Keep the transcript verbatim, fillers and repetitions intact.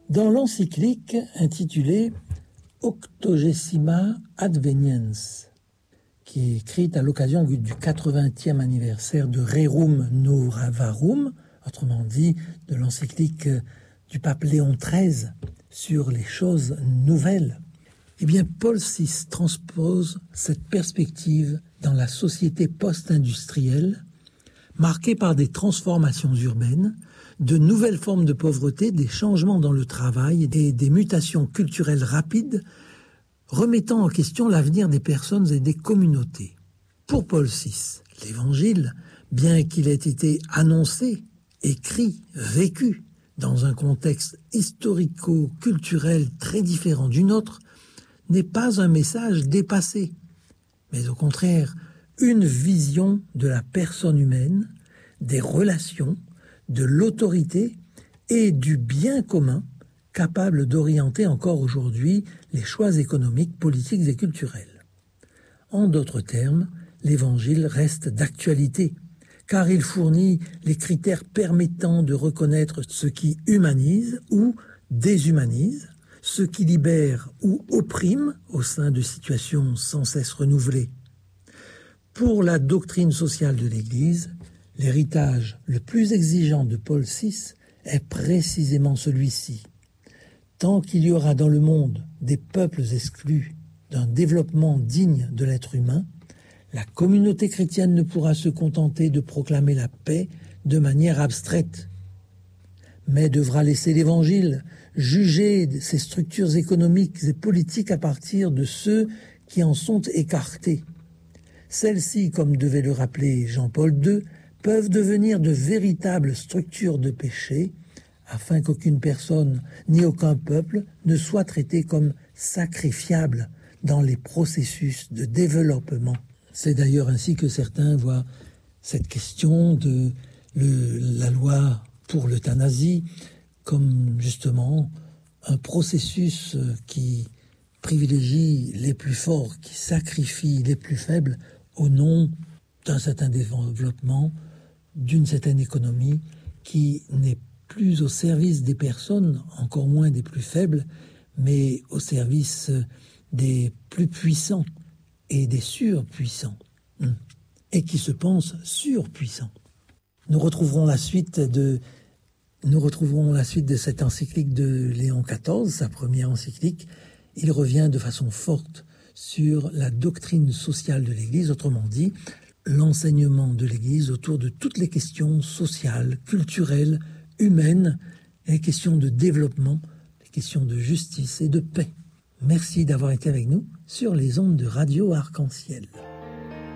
Dans l'encyclique intitulée Octogesima Adveniens, qui est écrite à l'occasion du quatre-vingtième anniversaire de Rerum Novarum, autrement dit de l'encyclique du pape Léon treize sur les choses nouvelles, eh bien Paul six transpose cette perspective dans la société post-industrielle, marquée par des transformations urbaines, de nouvelles formes de pauvreté, des changements dans le travail et des mutations culturelles rapides, remettant en question l'avenir des personnes et des communautés. Pour Paul six, l'Évangile, bien qu'il ait été annoncé, écrit, vécu, dans un contexte historico-culturel très différent du nôtre, n'est pas un message dépassé, mais au contraire, une vision de la personne humaine, des relations, de l'autorité et du bien commun capable d'orienter encore aujourd'hui les choix économiques, politiques et culturels. En d'autres termes, l'Évangile reste d'actualité, car il fournit les critères permettant de reconnaître ce qui humanise ou déshumanise, ce qui libère ou opprime au sein de situations sans cesse renouvelées. Pour la doctrine sociale de l'Église, l'héritage le plus exigeant de Paul six est précisément celui-ci. Tant qu'il y aura dans le monde des peuples exclus d'un développement digne de l'être humain, la communauté chrétienne ne pourra se contenter de proclamer la paix de manière abstraite, mais devra laisser l'Évangile juger ses structures économiques et politiques à partir de ceux qui en sont écartés. Celles-ci, comme devait le rappeler Jean-Paul deux, peuvent devenir de véritables structures de péché, afin qu'aucune personne ni aucun peuple ne soit traité comme sacrifiable dans les processus de développement. C'est d'ailleurs ainsi que certains voient cette question de le, la loi pour l'euthanasie comme justement un processus qui privilégie les plus forts, qui sacrifie les plus faibles au nom d'un certain développement, d'une certaine économie qui n'est plus au service des personnes, encore moins des plus faibles, mais au service des plus puissants et des surpuissants, et qui se pensent surpuissants. Nous retrouverons la suite de, nous retrouverons la suite de cette encyclique de Léon quatorze, sa première encyclique. Il revient de façon forte sur la doctrine sociale de l'Église, autrement dit, l'enseignement de l'Église autour de toutes les questions sociales, culturelles, humaines, les questions de développement, les questions de justice et de paix. Merci d'avoir été avec nous sur les ondes de Radio Arc-en-Ciel.